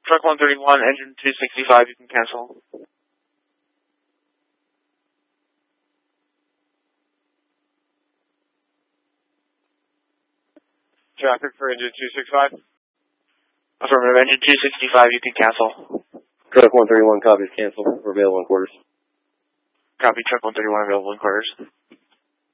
Truck 131, engine 265, you can cancel. Traffic for engine 265. Affirmative, engine 265, you can cancel. Truck 131, copies, cancel, or available in quarters. Copy, truck 131, available in quarters.